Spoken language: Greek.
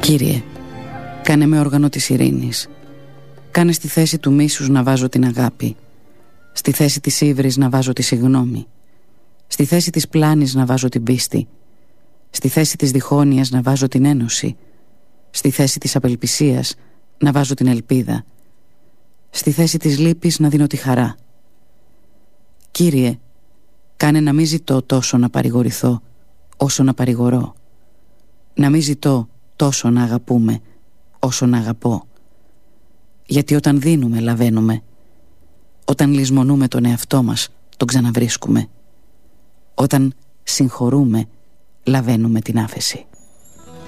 Κύριε, κάνε με όργανο της ειρήνης. Κάνε στη θέση του μίσους να βάζω την αγάπη, στη θέση της ύβρης να βάζω τη συγγνώμη, στη θέση της πλάνης να βάζω την πίστη, στη θέση της διχόνοιας να βάζω την ένωση, στη θέση της απελπισίας να βάζω την ελπίδα, στη θέση της λύπης να δίνω τη χαρά. Κύριε, κάνε να μην ζητώ τόσο να παρηγορηθώ όσο να παρηγορώ, να μην ζητώ τόσο να αγαπούμε όσο να αγαπώ. Γιατί όταν δίνουμε λαβαίνουμε, όταν λησμονούμε τον εαυτό μας τον ξαναβρίσκουμε, όταν συγχωρούμε λαβαίνουμε την άφεση.